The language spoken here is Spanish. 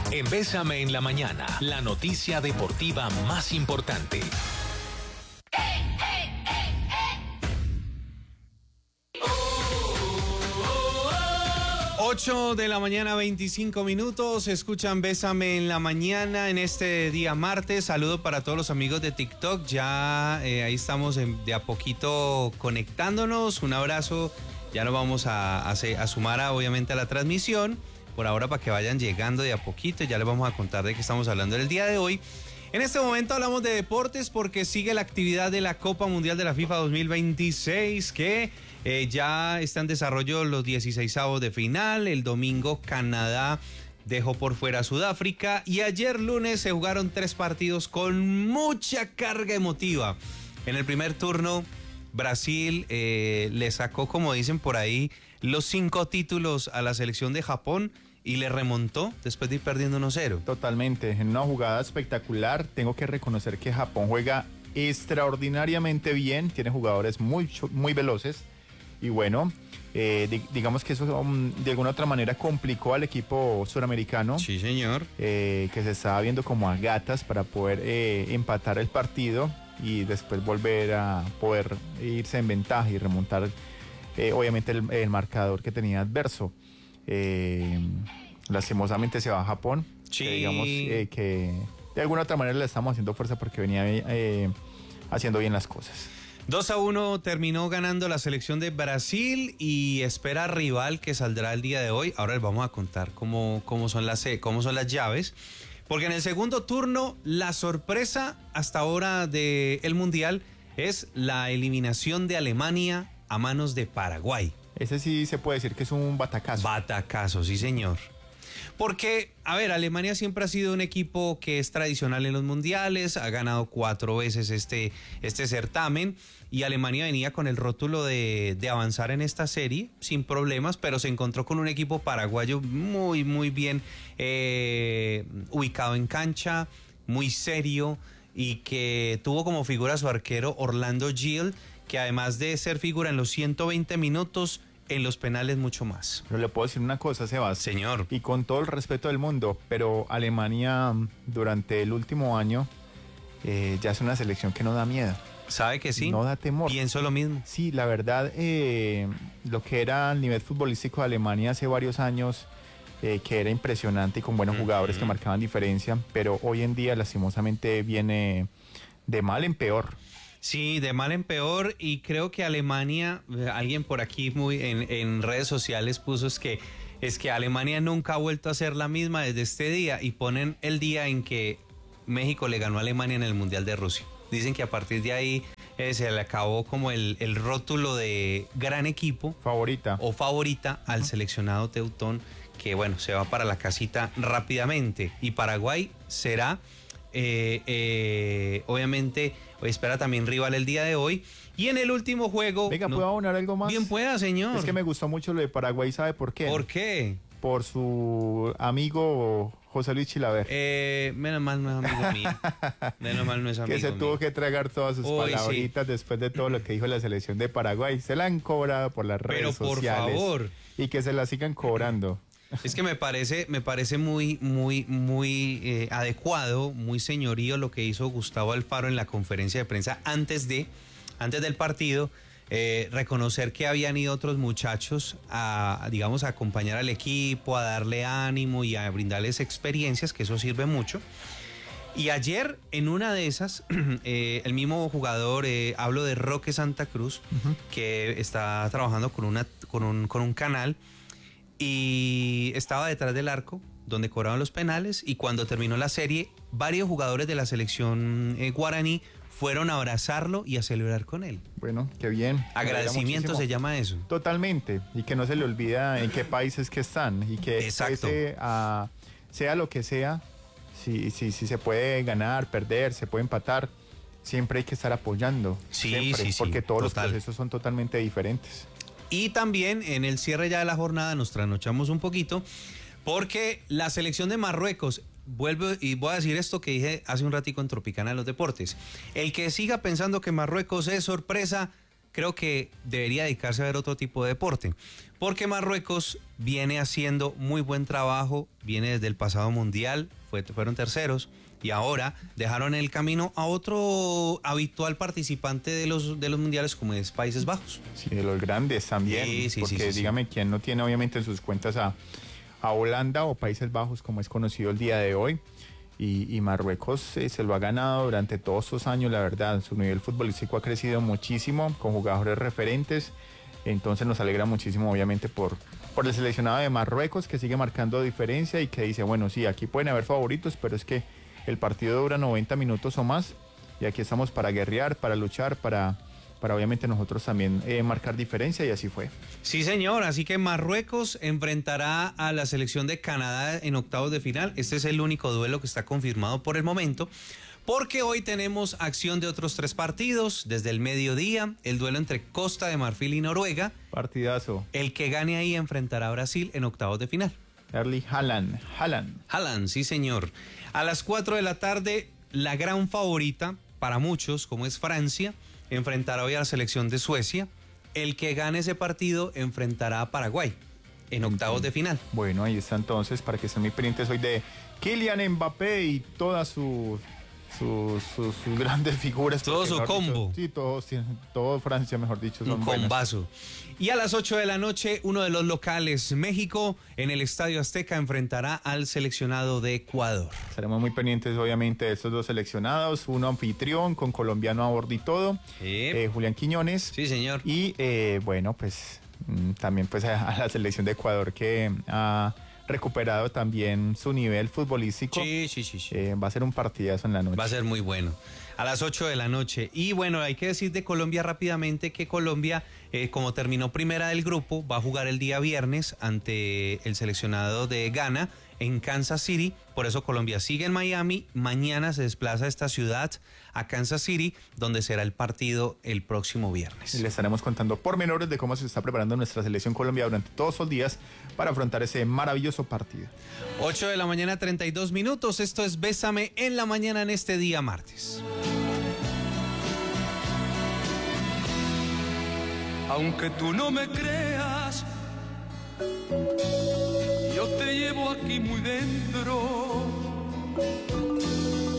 En Bésame en la Mañana, la noticia deportiva más importante. 8 de la mañana, 25 minutos. Escuchan Bésame en la Mañana en este día martes. Saludo para todos los amigos de TikTok. Ya ahí estamos de a poquito conectándonos. Un abrazo. Ya nos vamos a sumar obviamente a la transmisión. Por ahora, para que vayan llegando de a poquito. Ya les vamos a contar de qué estamos hablando el día de hoy. En este momento hablamos de deportes porque sigue la actividad de la Copa Mundial de la FIFA 2026 que ya está en desarrollo los 16avos de final. El domingo Canadá dejó por fuera a Sudáfrica y ayer lunes se jugaron 3 partidos con mucha carga emotiva. En el primer turno Brasil le sacó, como dicen por ahí, los 5 títulos a la selección de Japón y le remontó después de ir perdiendo 1-0. Totalmente, en una jugada espectacular. Tengo que reconocer que Japón juega extraordinariamente bien, tiene jugadores muy veloces y bueno, digamos que eso de alguna otra manera complicó al equipo suramericano. Sí, señor. Que se estaba viendo como a gatas para poder empatar el partido y después volver a poder irse en ventaja y remontar obviamente el marcador que tenía adverso. Lastimosamente se va a Japón. Sí. Que digamos que de alguna otra manera le estamos haciendo fuerza porque venía haciendo bien las cosas. 2-1 terminó ganando la selección de Brasil y espera rival que saldrá el día de hoy. Ahora les vamos a contar cómo son las llaves. Porque en el segundo turno, la sorpresa hasta ahora del Mundial es la eliminación de Alemania a manos de Paraguay. Ese sí se puede decir que es un batacazo. Batacazo, sí señor. Porque, a ver, Alemania siempre ha sido un equipo que es tradicional en los mundiales, ha ganado 4 veces este certamen y Alemania venía con el rótulo de avanzar en esta serie sin problemas, pero se encontró con un equipo paraguayo muy bien ubicado en cancha, muy serio y que tuvo como figura a su arquero Orlando Gil, que además de ser figura en los 120 minutos, en los penales mucho más. Pero le puedo decir una cosa, Sebas. Señor. Y con todo el respeto del mundo, pero Alemania durante el último año ya es una selección que no da miedo. ¿Sabe que sí? No da temor. Pienso lo mismo. Sí, la verdad, lo que era el nivel futbolístico de Alemania hace varios años, que era impresionante y con buenos jugadores que marcaban diferencia, pero hoy en día lastimosamente viene de mal en peor. Sí, de mal en peor, y creo que Alemania, alguien por aquí en redes sociales puso es que Alemania nunca ha vuelto a ser la misma desde este día, y ponen el día en que México le ganó a Alemania en el Mundial de Rusia. Dicen que a partir de ahí se le acabó como el rótulo de gran equipo. Favorita. O favorita al seleccionado teutón, que bueno, se va para la casita rápidamente. Y Paraguay será, obviamente, espera también rival el día de hoy. Y en el último juego... Venga, ¿puedo abonar algo más? Bien pueda, señor. Es que me gustó mucho lo de Paraguay, ¿sabe por qué? ¿Por qué? Por su amigo José Luis Chilaver. Menos mal no es amigo mío. Menos mal no es amigo mío. Que se tuvo que tragar todas sus palabritas después de todo lo que dijo la selección de Paraguay. Se la han cobrado por las redes sociales. Pero por favor. Y que se la sigan cobrando. Es que me parece muy adecuado, muy señorío lo que hizo Gustavo Alfaro en la conferencia de prensa antes del partido. Reconocer que habían ido otros muchachos a acompañar al equipo, a darle ánimo y a brindarles experiencias, que eso sirve mucho. Y ayer, en una de esas, el mismo jugador, hablo de Roque Santa Cruz, que está trabajando con un canal, y estaba detrás del arco donde cobraban los penales, y cuando terminó la serie, varios jugadores de la selección guaraní fueron a abrazarlo y a celebrar con él. Bueno, qué bien. Agradecimiento se llama eso. Totalmente, y que no se le olvida en qué países que están, y que sea lo que sea, si se puede ganar, perder, se puede empatar, siempre hay que estar apoyando. Sí, porque todos los procesos son totalmente diferentes. Y también en el cierre ya de la jornada nos trasnochamos un poquito, porque la selección de Marruecos, vuelvo y voy a decir esto que dije hace un ratico en Tropicana de los Deportes, el que siga pensando que Marruecos es sorpresa, creo que debería dedicarse a ver otro tipo de deporte, porque Marruecos viene haciendo muy buen trabajo, viene desde el pasado mundial, fueron terceros, y ahora dejaron el camino a otro habitual participante de los mundiales, como es Países Bajos. Sí, de los grandes también, porque dígame quién no tiene obviamente en sus cuentas a Holanda o Países Bajos, como es conocido el día de hoy. Y Marruecos se lo ha ganado durante todos estos años, la verdad. Su nivel futbolístico ha crecido muchísimo, con jugadores referentes. Entonces nos alegra muchísimo, obviamente, por el seleccionado de Marruecos, que sigue marcando diferencia y que dice, bueno, sí, aquí pueden haber favoritos, pero es que el partido dura 90 minutos o más. Y aquí estamos para guerrear, para luchar, para obviamente nosotros también marcar diferencia, y así fue. Sí, señor, así que Marruecos enfrentará a la selección de Canadá en octavos de final. Este es el único duelo que está confirmado por el momento, porque hoy tenemos acción de otros 3 partidos. Desde el mediodía, el duelo entre Costa de Marfil y Noruega. Partidazo. El que gane ahí enfrentará a Brasil en octavos de final. Erling Haaland. Haaland, sí, señor. A las 4 de la tarde, la gran favorita para muchos, como es Francia, enfrentará hoy a la selección de Suecia. El que gane ese partido enfrentará a Paraguay en octavos de final. Bueno, ahí está entonces, para que estén muy pendientes hoy de Kylian Mbappé y todas sus grandes figuras. Todo su combo. Sí, todo Francia, mejor dicho, son un combazo. Y a las 8 de la noche, uno de los locales, México, en el Estadio Azteca, enfrentará al seleccionado de Ecuador. Estaremos muy pendientes, obviamente, de estos 2 seleccionados. Uno anfitrión, con colombiano a bordo y todo. Julián Quiñones. Sí, señor. Y, bueno, pues, también pues a la selección de Ecuador, que ha recuperado también su nivel futbolístico. Sí. Va a ser un partidazo en la noche. Va a ser muy bueno. A las 8 de la noche. Y bueno, hay que decir de Colombia rápidamente que Colombia, como terminó primera del grupo, va a jugar el día viernes ante el seleccionado de Ghana en Kansas City. Por eso Colombia sigue en Miami. Mañana se desplaza a esta ciudad, a Kansas City, donde será el partido el próximo viernes. Y le estaremos contando pormenores de cómo se está preparando nuestra selección Colombia durante todos los días para afrontar ese maravilloso partido. 8 de la mañana, 32 minutos. Esto es Bésame en la mañana en este día martes. Aunque tú no me creas, yo te llevo aquí muy dentro.